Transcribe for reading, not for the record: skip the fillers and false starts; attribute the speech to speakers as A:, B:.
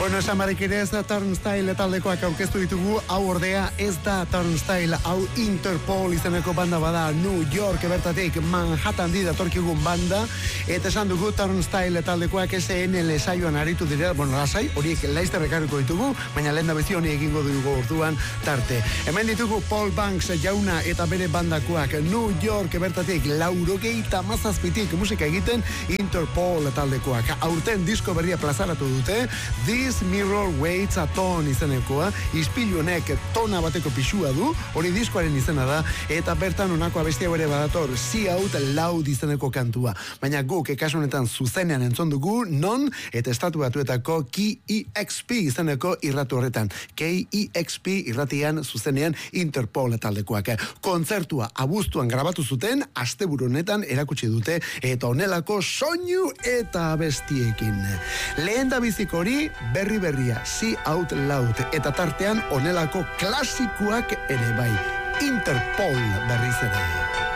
A: Bueno, esan barik ere ez da Turnstile taldekoak aurkeztu ditugu, hau ordea ez da Turnstile, hau Interpol izeneko banda bada, New York bertatik Manhattan di datorkigun banda, eta esan dugu Turnstile taldekoak SNL saioan aritu dira, bueno, lasai, horiek laizter ekarriko ditugu, baina lehen da bezi honi egingo dugu orduan tarte. Hemen ditugu Paul Banks jauna eta bere bandakoak, New York bertatik 97 musika egiten Interpol taldekoak. Aurten disko berria plazaratu dute, This Mirror Waits a Tone izenekoa, ispilu honek tona bateko pisua du, hori diskoaren izena da, eta bertan honako abestia bere badator, See Out Loud izeneko kantua. Baina guk kasu honetan zuzenean entzun dugu, non, eta estatu batuetako KEXP izeneko irratu horretan. KEXP irratian zuzenean Interpol taldekoak. Kontzertua abuztuan grabatu zuten, asteburu honetan erakutsi dute, eta honelako soinu eta abestiekin. Lehen da bizik hori, berria, See Out Loud, eta tartean honelako klasikoak ere bai. Interpol berriz ere.